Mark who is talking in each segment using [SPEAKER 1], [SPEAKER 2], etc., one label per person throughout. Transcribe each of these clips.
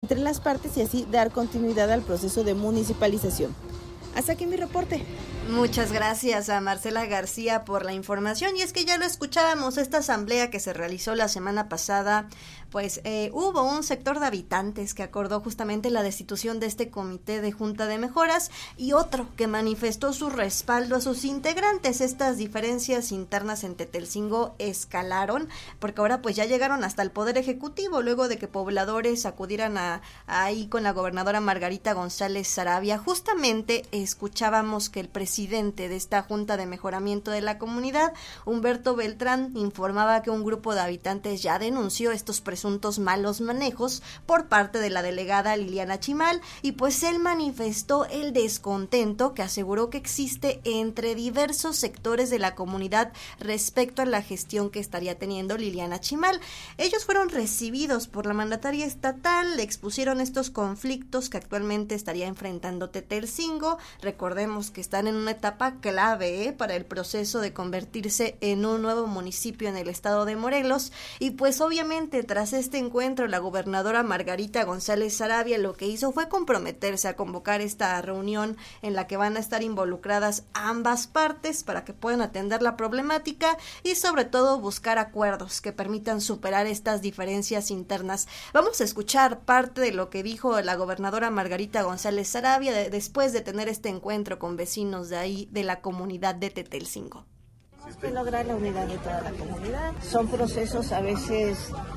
[SPEAKER 1] entre las partes y así dar continuidad al proceso de municipalización. Hasta aquí mi reporte.
[SPEAKER 2] Muchas gracias a Marcela García por la información. Y es que ya lo escuchábamos, esta asamblea que se realizó la semana pasada, pues hubo un sector de habitantes que acordó justamente la destitución de este comité de Junta de Mejoras y otro que manifestó su respaldo a sus integrantes. Estas diferencias internas en Tetelcingo escalaron porque ahora pues ya llegaron hasta el Poder Ejecutivo luego de que pobladores acudieran ahí con la gobernadora Margarita González Saravia. Justamente escuchábamos que el presidente de esta Junta de Mejoramiento de la Comunidad, Humberto Beltrán, informaba que un grupo de habitantes ya denunció estos presuntos malos manejos por parte de la delegada Liliana Chimal y pues él manifestó el descontento que aseguró que existe entre diversos sectores de la comunidad respecto a la gestión que estaría teniendo Liliana Chimal. Ellos fueron recibidos por la mandataria estatal, le expusieron estos conflictos que actualmente estaría enfrentando Tetelcingo. Recordemos que están en una etapa clave para el proceso de convertirse en un nuevo municipio en el estado de Morelos y pues obviamente tras este encuentro la gobernadora Margarita González Saravia lo que hizo fue comprometerse a convocar esta reunión en la que van a estar involucradas ambas partes para que puedan atender la problemática y sobre todo buscar acuerdos que permitan superar estas diferencias internas. Vamos a escuchar parte de lo que dijo la gobernadora Margarita González Saravia después de tener este encuentro con vecinos de ahí de la comunidad de Tetelcingo.
[SPEAKER 3] Tenemos que lograr la unidad de toda la comunidad. Son procesos a veces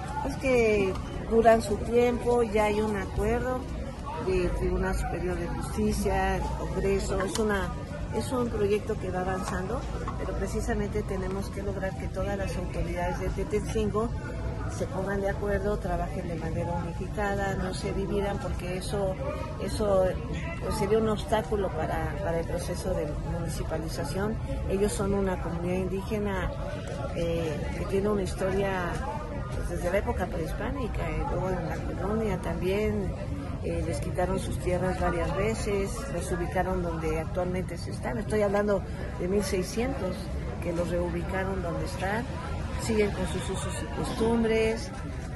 [SPEAKER 3] que duran su tiempo, ya hay un acuerdo del Tribunal Superior de Justicia, el Congreso, es un proyecto que va avanzando, pero precisamente tenemos que lograr que todas las autoridades de Tetelcingo se pongan de acuerdo, trabajen de manera unificada, no se dividan porque eso pues sería un obstáculo para el proceso de municipalización. Ellos son una comunidad indígena que tiene una historia pues, desde la época prehispánica, luego en la colonia también. Les quitaron sus tierras varias veces, los ubicaron donde actualmente se están. Estoy hablando de 1600, que los reubicaron donde están. Siguen con sus usos y costumbres.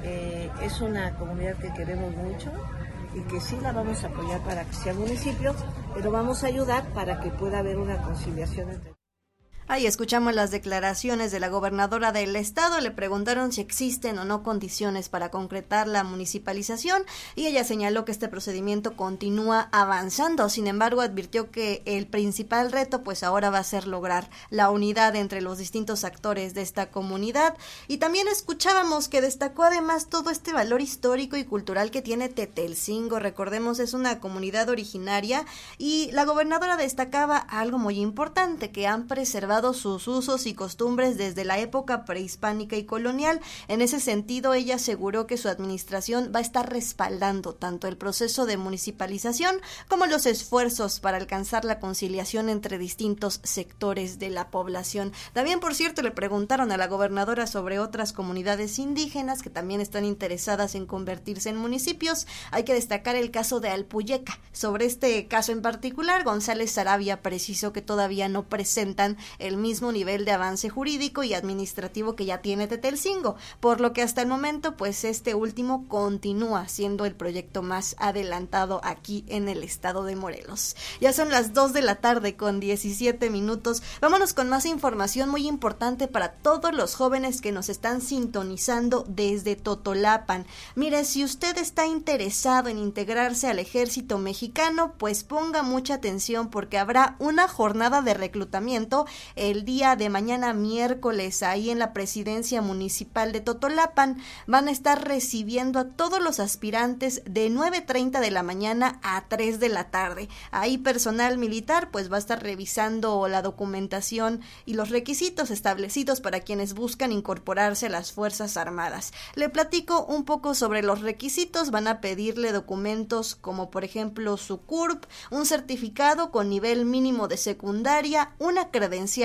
[SPEAKER 3] Es una comunidad que queremos mucho y que sí la vamos a apoyar para que sea municipio, pero vamos a ayudar para que pueda haber una conciliación entre...
[SPEAKER 2] Ahí escuchamos las declaraciones de la gobernadora del estado, le preguntaron si existen o no condiciones para concretar la municipalización y ella señaló que este procedimiento continúa avanzando, sin embargo advirtió que el principal reto pues ahora va a ser lograr la unidad entre los distintos actores de esta comunidad y también escuchábamos que destacó además todo este valor histórico y cultural que tiene Tetelcingo, recordemos es una comunidad originaria y la gobernadora destacaba algo muy importante, que han preservado sus usos y costumbres desde la época prehispánica y colonial. En ese sentido, ella aseguró que su administración va a estar respaldando tanto el proceso de municipalización como los esfuerzos para alcanzar la conciliación entre distintos sectores de la población. También, por cierto, le preguntaron a la gobernadora sobre otras comunidades indígenas que también están interesadas en convertirse en municipios. Hay que destacar el caso de Alpuyeca. Sobre este caso en particular, González Saravia precisó que todavía no presentan el mismo nivel de avance jurídico y administrativo que ya tiene Tetelcingo, por lo que hasta el momento pues este último continúa siendo el proyecto más adelantado aquí en el estado de Morelos. Ya son las 2 de la tarde con 17 minutos. Vámonos con más información muy importante para todos los jóvenes que nos están sintonizando desde Totolapan. Mire, si usted está interesado en integrarse al ejército mexicano, pues ponga mucha atención porque habrá una jornada de reclutamiento el día de mañana miércoles ahí en la presidencia municipal de Totolapan. Van a estar recibiendo a todos los aspirantes de 9:30 de la mañana a 3 de la tarde. Ahí personal militar pues va a estar revisando la documentación y los requisitos establecidos para quienes buscan incorporarse a las Fuerzas Armadas. Le platico un poco sobre los requisitos. Van a pedirle documentos como por ejemplo su CURP, un certificado con nivel mínimo de secundaria, una credencial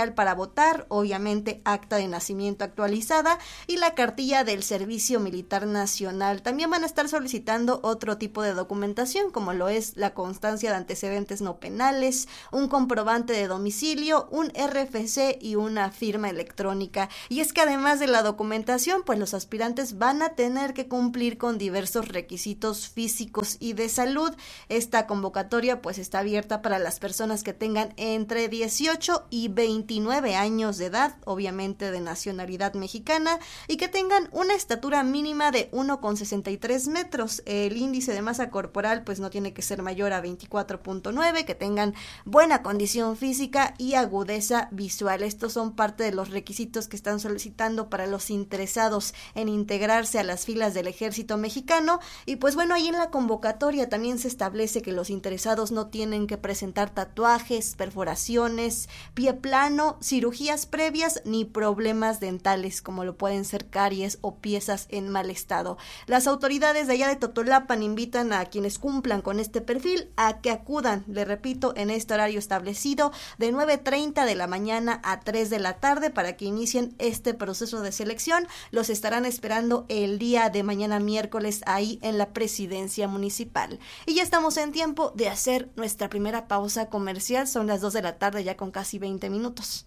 [SPEAKER 2] credencial para votar, obviamente acta de nacimiento actualizada y la cartilla del Servicio Militar Nacional. También van a estar solicitando otro tipo de documentación, como lo es la constancia de antecedentes no penales, un comprobante de domicilio, un RFC y una firma electrónica. Y es que además de la documentación, pues los aspirantes van a tener que cumplir con diversos requisitos físicos y de salud. Esta convocatoria pues está abierta para las personas que tengan entre 18 y 29 años de edad, obviamente de nacionalidad mexicana, y que tengan una estatura mínima de 1,63 metros. El índice de masa corporal pues no tiene que ser mayor a 24.9, que tengan buena condición física y agudeza visual. Estos son parte de los requisitos que están solicitando para los interesados en integrarse a las filas del ejército mexicano. Y pues bueno, ahí en la convocatoria también se establece que los interesados no tienen que presentar tatuajes, perforaciones, pie plano, cirugías previas ni problemas dentales como lo pueden ser caries o piezas en mal estado. Las autoridades de allá de Totolapan invitan a quienes cumplan con este perfil a que acudan, le repito, en este horario establecido de 9:30 de la mañana a 3 de la tarde para que inicien este proceso de selección. Los estarán esperando el día de mañana miércoles ahí en la presidencia municipal. Y ya estamos en tiempo de hacer nuestra primera pausa comercial. Son las 2 de la tarde ya con casi 20 minutos.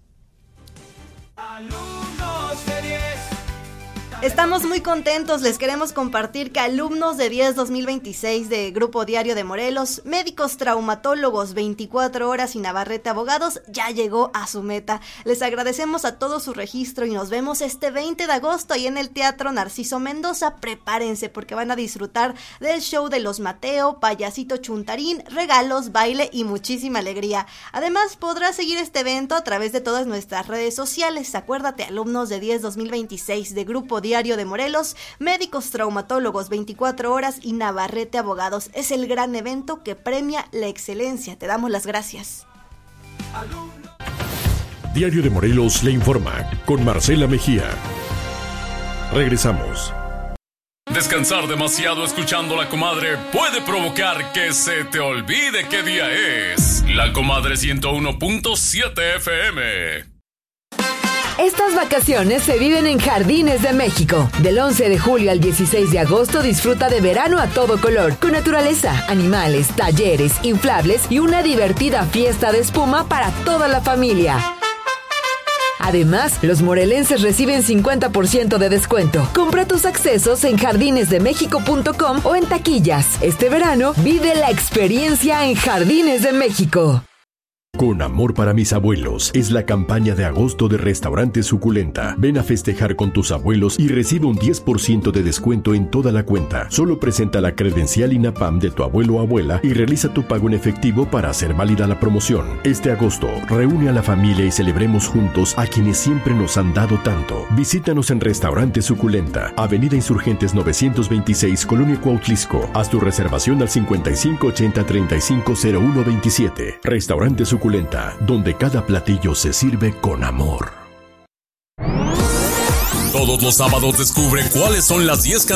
[SPEAKER 4] Alumnos de 10.
[SPEAKER 2] Estamos muy contentos, les queremos compartir que alumnos de 10 2026 de Grupo Diario de Morelos, médicos traumatólogos 24 horas y Navarrete Abogados ya llegó a su meta. Les agradecemos a todo su registro y nos vemos este 20 de agosto ahí en el Teatro Narciso Mendoza. Prepárense porque van a disfrutar del show de Los Mateo, Payasito Chuntarín, regalos, baile y muchísima alegría. Además podrás seguir este evento a través de todas nuestras redes sociales. Acuérdate, alumnos de 10 2026 de Grupo Diario de Morelos, médicos traumatólogos 24 horas y Navarrete Abogados. Es el gran evento que premia la excelencia. Te damos las gracias.
[SPEAKER 5] Diario de Morelos le informa con Marcela Mejía. Regresamos.
[SPEAKER 6] Descansar demasiado escuchando La Comadre puede provocar que se te olvide qué día es. La Comadre 101.7 FM.
[SPEAKER 7] Estas vacaciones se viven en Jardines de México. Del 11 de julio al 16 de agosto disfruta de verano a todo color, con naturaleza, animales, talleres, inflables y una divertida fiesta de espuma para toda la familia. Además, los morelenses reciben 50% de descuento. Compra tus accesos en jardinesdemexico.com o en taquillas. Este verano, vive la experiencia en Jardines de México.
[SPEAKER 5] Con amor para mis abuelos es la campaña de agosto de Restaurante Suculenta. Ven a festejar con tus abuelos y recibe un 10% de descuento en toda la cuenta. Solo presenta la credencial INAPAM de tu abuelo o abuela y realiza tu pago en efectivo para hacer válida la promoción. Este agosto, reúne a la familia y celebremos juntos a quienes siempre nos han dado tanto. Visítanos en Restaurante Suculenta, Avenida Insurgentes 926, Colonia Cuautlisco. Haz tu reservación al 5580-350127. Restaurante Suculenta, donde cada platillo se sirve con amor.
[SPEAKER 6] Todos los sábados descubre cuáles son las 10 canciones